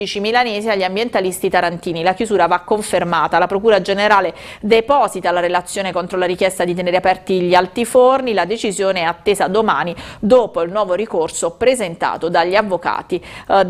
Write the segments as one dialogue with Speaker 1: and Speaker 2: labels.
Speaker 1: milanesi agli ambientalisti tarantini. La chiusura va confermata. La Procura Generale deposita la relazione contro la richiesta di tenere aperti gli altiforni. La decisione è attesa domani dopo il nuovo ricorso presentato dagli avvocati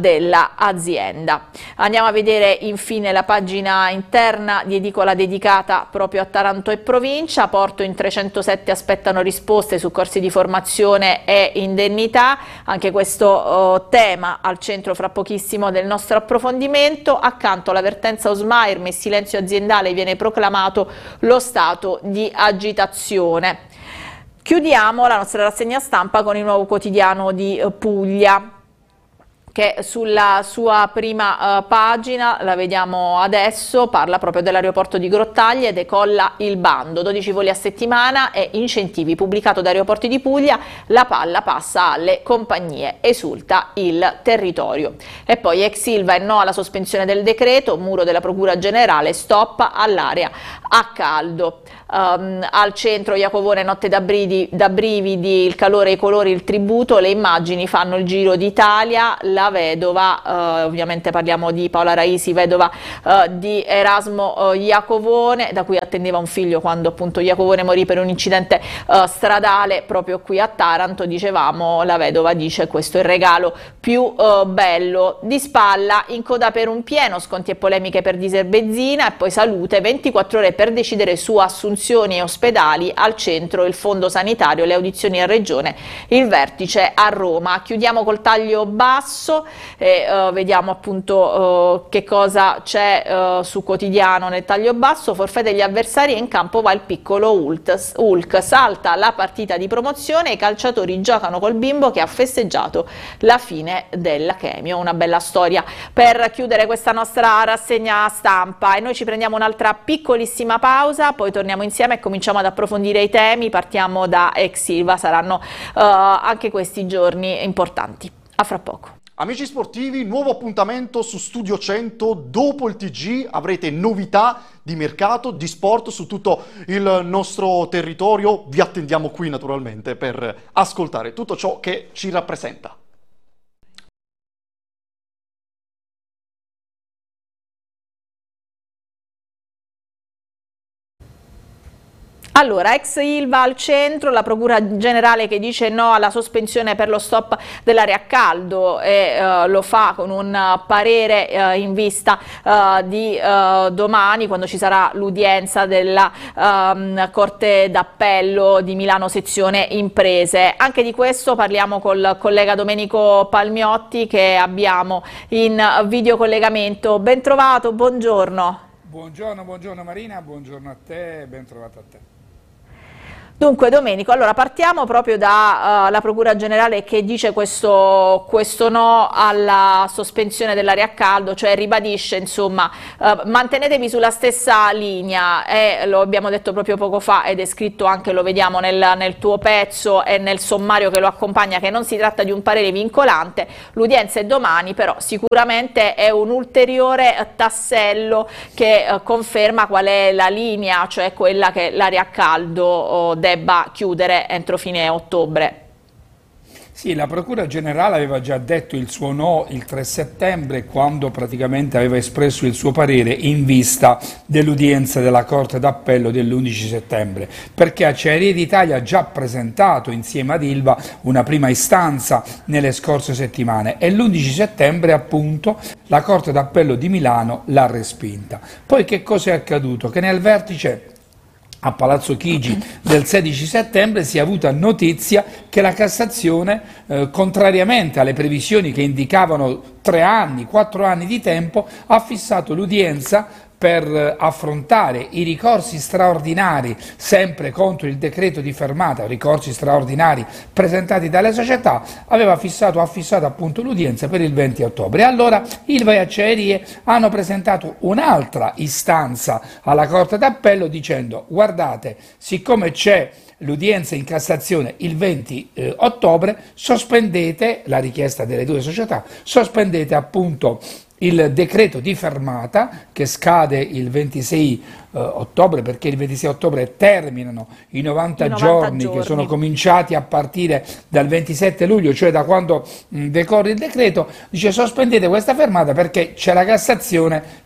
Speaker 1: dell'azienda. Andiamo a vedere infine la pagina interna di edicola dedicata proprio a Taranto e provincia. Porto in 307 aspettano risposte su corsi di formazione e indennità. Anche questo tema al centro fra pochissimo del nostro approfondimento. Accanto all'avvertenza Osmair, in silenzio aziendale viene proclamato lo stato di agitazione. Chiudiamo la nostra rassegna stampa con il Nuovo Quotidiano di Puglia, che sulla sua prima pagina, la vediamo adesso, parla proprio dell'aeroporto di Grottaglie. Decolla il bando, 12 voli a settimana e incentivi, pubblicato da Aeroporti di Puglia. La palla passa alle compagnie, esulta il territorio. E poi ex Ilva e no alla sospensione del decreto, muro della Procura Generale, stop all'area a caldo. Al centro Iacovone, notte da brividi, il calore, i colori, il tributo, le immagini fanno il giro d'Italia. La vedova, ovviamente parliamo di Paola Raisi, vedova di Erasmo Iacovone, da cui attendeva un figlio quando appunto Iacovone morì per un incidente stradale proprio qui a Taranto. Dicevamo, la vedova dice: questo è il regalo più bello. Di spalla, in coda per un pieno, sconti e polemiche per diesel benzina. E poi salute, 24 ore per decidere su assunzioni e ospedali. Al centro il fondo sanitario, le audizioni in regione, il vertice a Roma. Chiudiamo col taglio basso e vediamo appunto che cosa c'è su Quotidiano nel taglio basso. Forfè degli avversari e in campo va il piccolo Hulk. Salta la partita di promozione e i calciatori giocano col bimbo che ha festeggiato la fine della chemio. Una bella storia per chiudere questa nostra rassegna stampa, e noi ci prendiamo un'altra piccolissima pausa, poi torniamo insieme e cominciamo ad approfondire i temi. Partiamo da ex Ilva, saranno anche questi giorni importanti. A fra poco.
Speaker 2: Amici sportivi, nuovo appuntamento su Studio 100. Dopo il TG avrete novità di mercato, di sport su tutto il nostro territorio. Vi attendiamo qui naturalmente per ascoltare tutto ciò che ci rappresenta.
Speaker 1: Allora, ex Ilva al centro, la Procura Generale che dice no alla sospensione per lo stop dell'area a caldo, e lo fa con un parere in vista di domani, quando ci sarà l'udienza della Corte d'Appello di Milano sezione imprese. Anche di questo parliamo col collega Domenico Palmiotti, che abbiamo in videocollegamento. Ben trovato, buongiorno.
Speaker 3: Buongiorno Marina, buongiorno a te e ben trovato a te.
Speaker 1: Dunque Domenico, allora partiamo proprio dalla Procura Generale che dice questo no alla sospensione dell'area a caldo, cioè ribadisce insomma mantenetevi sulla stessa linea, e lo abbiamo detto proprio poco fa ed è scritto anche, lo vediamo nel tuo pezzo e nel sommario che lo accompagna, che non si tratta di un parere vincolante. L'udienza è domani, però sicuramente è un ulteriore tassello che conferma qual è la linea, cioè quella che l'area a caldo debba chiudere entro fine ottobre.
Speaker 3: Sì, la Procura Generale aveva già detto il suo no il 3 settembre, quando praticamente aveva espresso il suo parere in vista dell'udienza della Corte d'Appello dell'11 settembre, perché Acciaierie d'Italia ha già presentato insieme ad Ilva una prima istanza nelle scorse settimane e l'11 settembre appunto la Corte d'Appello di Milano l'ha respinta. Poi che cosa è accaduto? Che nel vertice a Palazzo Chigi del 16 settembre si è avuta notizia che la Cassazione, contrariamente alle previsioni che indicavano 3 anni, 4 anni di tempo, ha fissato l'udienza per affrontare i ricorsi straordinari, sempre contro il decreto di fermata, ricorsi straordinari presentati dalle società. Ha fissato appunto l'udienza per il 20 ottobre. Allora Ilva e Acciaierie hanno presentato un'altra istanza alla Corte d'Appello dicendo: guardate, siccome c'è l'udienza in Cassazione il 20 ottobre, sospendete la richiesta delle due società, sospendete appunto il decreto di fermata che scade il 26 ottobre, perché il 26 ottobre terminano i 90 giorni che sono cominciati a partire dal 27 luglio, cioè da quando decorre il decreto. Dice: sospendete questa fermata perché c'è la Cassazione